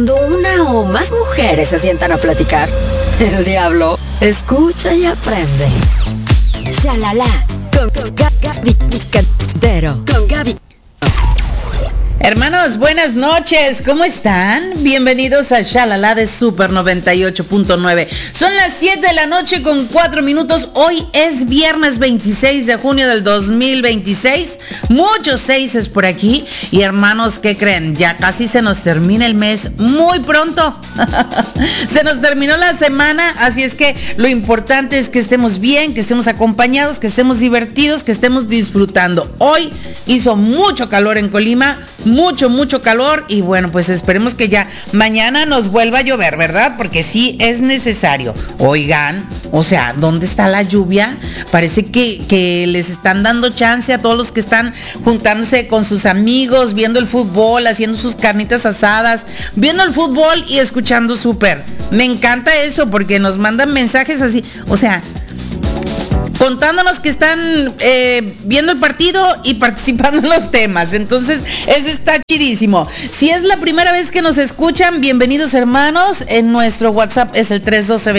Cuando una o más mujeres se sientan a platicar, el diablo escucha y aprende. Shalala, con Gaby Cantero. Con Gaby. Hermanos, buenas noches, ¿cómo están? Bienvenidos a Shalala de Super 98.9. Son las 7 de la noche con 4 minutos. Hoy es viernes 26 de junio del 2026. Muchos seises por aquí. Y hermanos, ¿qué creen? Ya casi se nos termina el mes, muy pronto. Se nos terminó la semana, así es que lo importante es que estemos bien, que estemos acompañados, que estemos divertidos, que estemos disfrutando. Hoy hizo mucho calor en Colima, mucho calor, y bueno, pues esperemos que ya mañana nos vuelva a llover, ¿verdad? Porque sí es necesario. Oigan, o sea, ¿dónde está la lluvia? Parece que les están dando chance a todos los que están juntándose con sus amigos, viendo el fútbol, haciendo sus carnitas asadas, viendo el fútbol y escuchando Súper. Me encanta eso porque nos mandan mensajes así, o sea, contándonos que están viendo el partido y participando en los temas. Entonces, eso está chidísimo. Si es la primera vez que nos escuchan, bienvenidos hermanos. En nuestro WhatsApp es el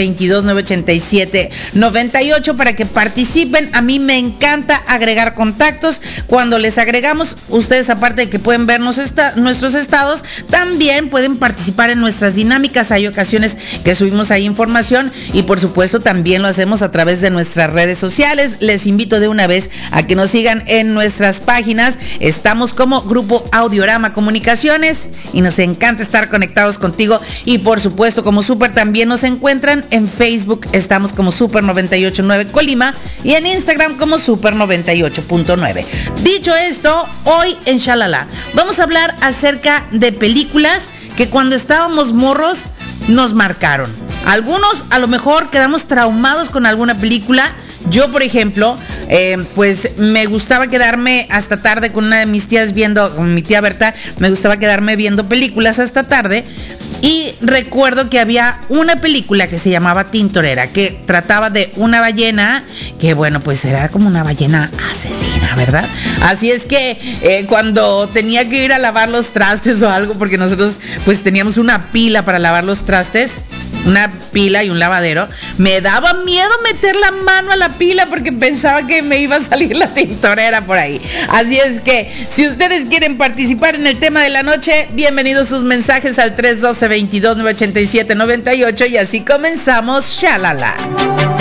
312-22-987-98 para que participen. A mí me encanta agregar contactos. Cuando les agregamos, ustedes aparte de que pueden ver nuestros estados, también pueden participar en nuestras dinámicas. Hay ocasiones que subimos ahí información y por supuesto también lo hacemos a través de nuestras redes sociales. Les invito de una vez a que nos sigan en nuestras páginas. Estamos como Grupo Audiorama Comunicaciones y nos encanta estar conectados contigo. Y por supuesto como Super también nos encuentran en Facebook. Estamos como Super 98.9 Colima y en Instagram como Super 98.9. Dicho esto, hoy en Shalala vamos a hablar acerca de películas que cuando estábamos morros nos marcaron. Algunos a lo mejor quedamos traumados con alguna película. Yo, por ejemplo, pues me gustaba quedarme hasta tarde con una de mis tías con mi tía Berta, me gustaba quedarme viendo películas hasta tarde. Y recuerdo que había una película que se llamaba Tintorera, que trataba de una ballena, que bueno, pues era como una ballena asesina, ¿verdad? Así es que cuando tenía que ir a lavar los trastes o algo, porque nosotros pues teníamos una pila para lavar los trastes, una pila y un lavadero, me daba miedo meter la mano a la pila porque pensaba que me iba a salir la tintorera por ahí. Así es que si ustedes quieren participar en el tema de la noche, bienvenidos sus mensajes al 312-22-987-98 y así comenzamos Shalala.